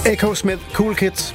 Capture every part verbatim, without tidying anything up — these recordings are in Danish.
A K Smith, Cool Kids.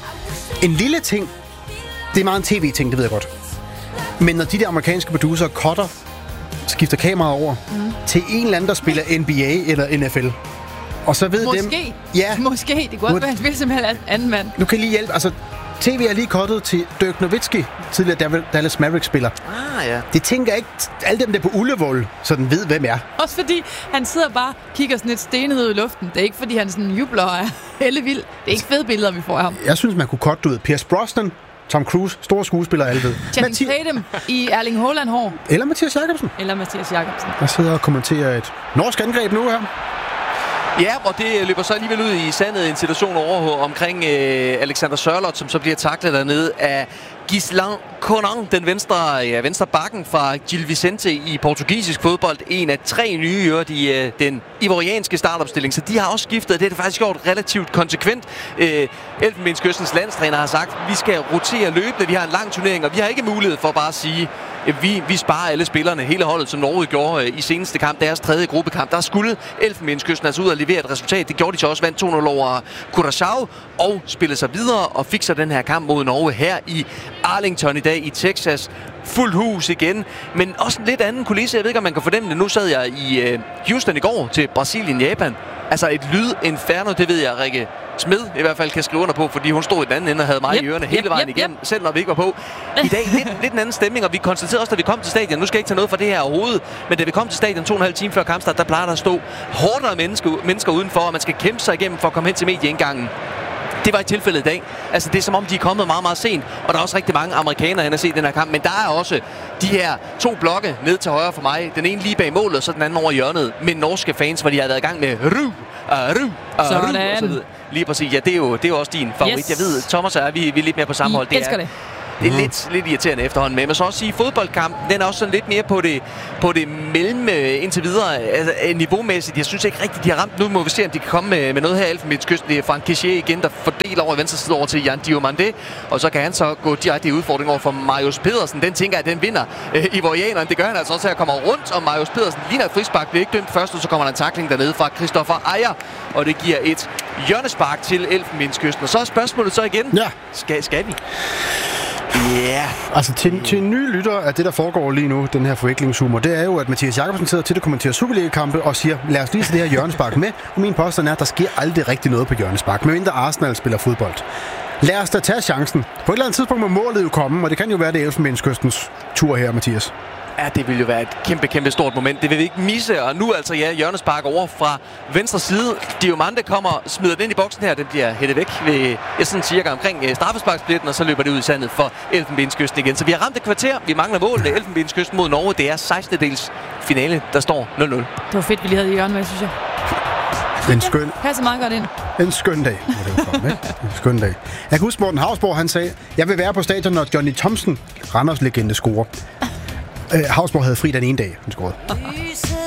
En lille ting. Det er meget en tv-ting, det ved jeg godt. Men når de der amerikanske producer cutter, skifter kameraet over mm. til en eller anden, der spiller N B A eller N F L. Og så ved Måske. dem... Ja. Måske. Det kunne også være, han spiller som en anden mand. Nu kan jeg lige hjælpe. Altså, tv er lige cuttet til Dirk Nowitzki, tidligere Dallas Mavericks-spiller. Ah, ja. Det tænker jeg ikke alle dem der på Ullevål, så den ved, hvem er. Også fordi han sidder bare og kigger sådan lidt stenet ud i luften. Det er ikke, fordi han sådan jubler og er hellevild. Det er ikke fede billeder, vi får af ham. Jeg synes, man kunne cutte ud. Pierce Brosnan, Tom Cruise, store skuespillere, alle ved. Channing Tatum i Erling Haaland-hår. Eller Mathias Jakobsen. Eller Mathias Jakobsen. Jeg sidder og kommenterer et norsk angreb nu her. Ja, og det løber så alligevel ud i sandet en situation over omkring øh, Alexander Sørloth, som så bliver taklet dernede af Gislan Conan, den venstre, ja, venstre bakken fra Gil Vicente i portugisisk fodbold. En af tre nye i de, øh, den ivorianske startopstilling, så de har også skiftet. Det er det faktisk gjort relativt konsekvent. Øh, Elfenbenskystens landstræner har sagt, at vi skal rotere løbende. Vi har en lang turnering, og vi har ikke mulighed for bare at sige, at vi, vi sparer alle spillerne, hele holdet, som Norge gjorde øh, i seneste kamp, deres tredje gruppekamp. Der skulle Elfenbenskysten altså ud og levere et resultat. Det gjorde de så også, vandt to nul over Curaçao og spillede sig videre og fik så den her kamp mod Norge her i Arlington i dag i Texas. Fuldt hus igen, men også en lidt anden kulisse. Jeg ved ikke, om man kan fornemme det. Nu sad jeg i øh, Houston i går til Brasilien-Japan. Altså et lyd-inferno, det ved jeg, Rikke Smed i hvert fald kan skrive under på, fordi hun stod i den anden ende og havde mig yep, i ørerne hele yep, vejen yep, igennem, yep. selv når vi ikke var på. I dag lidt, lidt en anden stemning, og vi konstaterede også, da vi kom til stadion, nu skal jeg ikke tage noget fra det her overhovedet, men da vi kom til stadion to og en halv time før kampstart, der plejer der at stå hårdere mennesker, mennesker udenfor, og man skal kæmpe sig igennem for at komme hen til medieindgangen. Det var i tilfældet i dag. Altså, det er som om, de er kommet meget, meget sent. Og der er også rigtig mange amerikanere hen at se den her kamp. Men der er også de her to blokke ned til højre for mig. Den ene lige bag målet, og så den anden over hjørnet. Med norske fans, hvor de har været i gang med ru, uh, ru, uh, ru, og så videre. Lige præcis. Ja, det er jo, det er jo også din favorit. Yes. Jeg ved, Thomas og jeg, vi, vi er lidt mere på samme hold. Det elsker det. Det er lidt, lidt irriterende efterhånden, men jeg må så også sige, at fodboldkampen, den er også sådan lidt mere på det, på det mellem indtil videre, altså niveaumæssigt. Jeg synes ikke rigtigt, de har ramt. Nu må vi se, om de kan komme med, med noget her i Elfenbenskysten. Det er Frank Kessié igen, der fordeler over i venstre side over til Jan Diomande, og så kan han så gå direkte i udfordring over for Marius Pedersen. Den tænker jeg, at den vinder øh, ivorianeren. Det gør han altså også her, kommer rundt, og Marius Pedersen ligner et frispark, bliver ikke dømt først, og så kommer der en tackling dernede fra Christoffer Ejer, og det giver et hjørnespark til Elfenbenskysten. Og så er spørgsmålet så igen, ja. skal, skal vi? Ja. Yeah. Altså til, til en ny lytter af det, der foregår lige nu, den her forviklingshumor, det er jo, at Mathias Jakobsen sidder til at kommentere Superliga-kampe og siger, lad os lige se det her hjørnespark med. Og min påstand er, at der sker aldrig rigtig noget på hjørnespark, medmindre Arsenal spiller fodbold. Lad os da tage chancen. På et eller andet tidspunkt må målet jo komme, og det kan jo være det Elfenbenskystens tur her, Mathias. Ja, det vil jo være et kæmpe, kæmpe stort moment. Det vil vi ikke misse. Og nu altså, ja, hjørnespark over fra venstre side. Diomande kommer, smider den ind i boksen her. Den bliver hættet væk ved ja, sådan cirka omkring uh, straffesparksplitten, og så løber det ud i sandet for Elfenbenskysten igen. Så vi har ramt et kvarter. Vi mangler målene. Elfenbenskysten mod Norge. Det er sekstende dels finale, der står nul nul. Det var fedt, vi lige havde i hjørnet med, synes jeg. En skøn. Passer meget godt ind. En skøn dag, må det jo komme, ikke? En skøn dag. Jeg kan huske, Morten Hausborg, han sagde, jeg vil være på stadion, når Johnny Thompson, Randers legende, scorer. Uh, Hausborg havde fri den ene dag, han scorede.